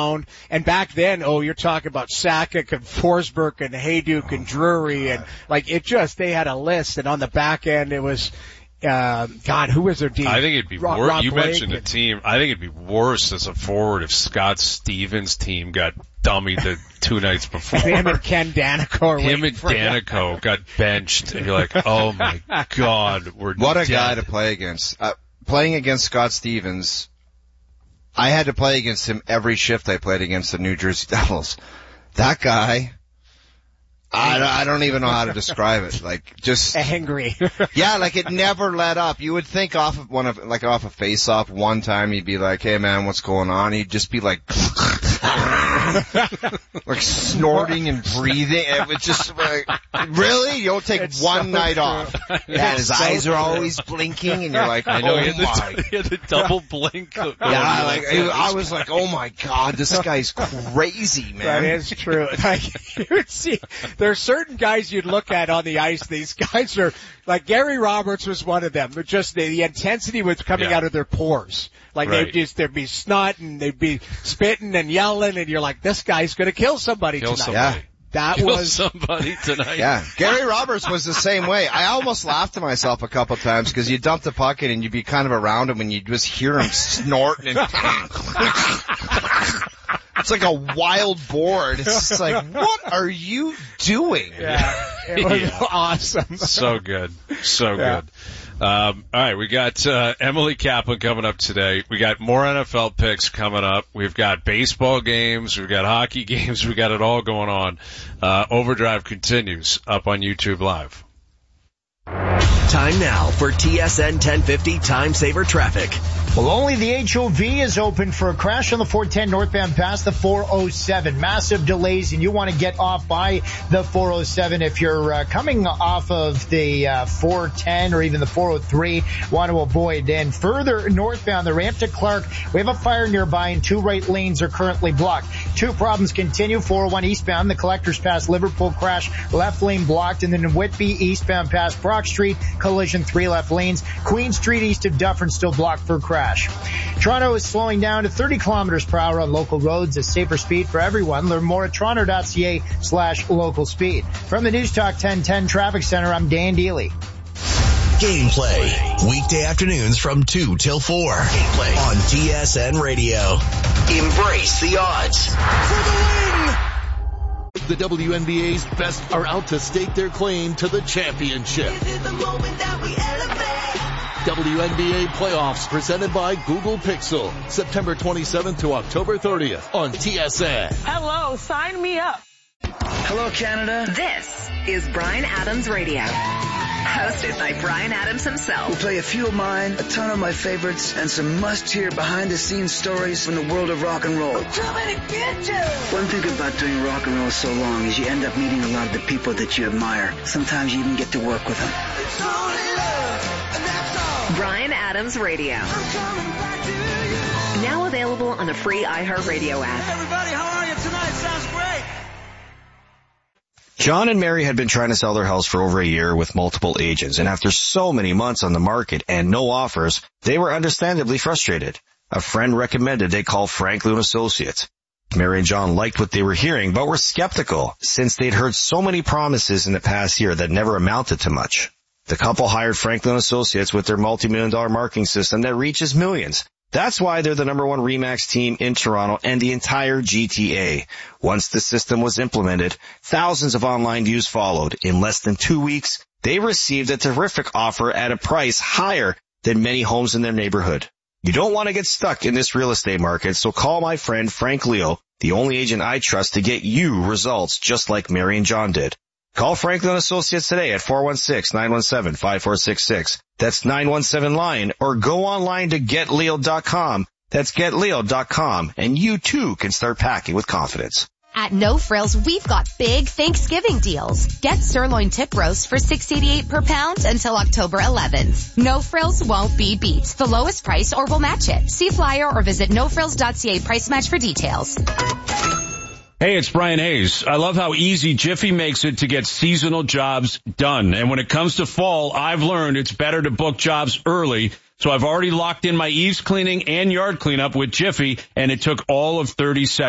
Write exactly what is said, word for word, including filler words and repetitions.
around. And back then, oh, you're talking about Sakic and Forsberg and Hayduk and Drury, and like it just they had a list. And on the back end, it was. Uh, God, who was their D? I think it'd be Rob, worse. Rob You Blake mentioned and, a team. I think it'd be worse as a forward if Scott Stevens' team got dummied the two nights before. Him and Ken Danico. Him and Danico got benched, and you're like, oh my God, we're what a dead. guy to play against. Uh, playing against Scott Stevens, I had to play against him every shift I played against the New Jersey Devils. That guy. I don't, I don't even know how to describe it. Like, just angry. Yeah, like it never let up. You would think off of one of, like off a face-off one time he'd be like, hey man, what's going on? He'd just be like, like snorting and breathing. It was just like, really? You don't take it's one so night true. off. Yeah, his so eyes true. are always blinking and you're like, oh I know, he had, my. the, he had the double blink. Yeah, like, I was like, oh my God, this guy's crazy, man. That is true. Like, you would see, there are certain guys you'd look at on the ice. These guys are, like Gary Roberts was one of them, but just the, the intensity was coming Yeah. out of their pores. Like Right. they'd just, there'd be snot and they'd be spitting and yelling and you're like, this guy's gonna kill somebody Kill tonight. somebody. Yeah. That Kill was, somebody tonight. Yeah, Gary Roberts was the same way. I almost laughed to myself a couple times because you dump the puck in and you'd be kind of around him and you'd just hear him snorting and it's like a wild boar. And it's just like, what are you doing? yeah, it was Yeah. awesome. So good. So Yeah. good. Um, all right, we got uh, Emily Kaplan coming up today. We got more N F L picks coming up. We've got baseball games. We've got hockey games. We got it all going on. Uh, Overdrive continues up on YouTube Live. Time now for T S N ten fifty Time Saver Traffic. Well, only the H O V is open for a crash on the four ten northbound past the four oh seven. Massive delays, and you want to get off by the four oh seven. If you're uh, coming off of the uh, four ten or even the four oh three, want to avoid. And further northbound, the ramp to Clark, we have a fire nearby and two right lanes are currently blocked. Two problems continue. four oh one eastbound, the Collectors Pass Liverpool crash, left lane blocked. And then in Whitby eastbound past Brock Street, collision, three left lanes. Queen Street east of Dufferin still blocked for crash. Toronto is slowing down to thirty kilometers per hour on local roads, a safer speed for everyone. Learn more at toronto.ca slash local speed. From the News Talk ten ten Traffic Center, I'm Dan Deely. Gameplay. Weekday afternoons from two till four. Gameplay on T S N Radio. Embrace the odds. The W N B A's best are out to stake their claim to the championship. W N B A playoffs presented by Google Pixel. September twenty-seventh to October thirtieth on T S N. Hello, sign me up. Hello, Canada. This is Bryan Adams Radio. Hosted by Bryan Adams himself. We'll play a few of mine, a ton of my favorites, and some must-hear behind-the-scenes stories from the world of rock and roll. One thing about doing rock and roll so long is you end up meeting a lot of the people that you admire. Sometimes you even get to work with them. Bryan Adams Radio. Now available on the free iHeartRadio app. Everybody, how are you tonight? Sounds great. John and Mary had been trying to sell their house for over a year with multiple agents, and after so many months on the market and no offers, they were understandably frustrated. A friend recommended they call Franklin Associates. Mary and John liked what they were hearing, but were skeptical since they'd heard so many promises in the past year that never amounted to much. The couple hired Franklin Associates with their multi-million dollar marketing system that reaches millions. That's why they're the number one RE/MAX team in Toronto and the entire G T A. Once the system was implemented, thousands of online views followed. In less than two weeks, they received a terrific offer at a price higher than many homes in their neighborhood. You don't want to get stuck in this real estate market, so call my friend Frank Leo, the only agent I trust to get you results just like Mary and John did. Call Franklin Associates today at four one six, nine one seven, five four six six. That's nine one seven line, or go online to get leo dot com. That's get leo dot com, and you too can start packing with confidence. At No Frills, we've got big Thanksgiving deals. Get sirloin tip roast for six eighty-eight per pound until October eleventh. No Frills won't be beat. The lowest price or we'll match it. See flyer or visit no frills dot c a price match for details. Hey, it's Brian Hayes. I love how easy Jiffy makes it to get seasonal jobs done. And when it comes to fall, I've learned it's better to book jobs early. So I've already locked in my eaves cleaning and yard cleanup with Jiffy, and it took all of thirty seconds.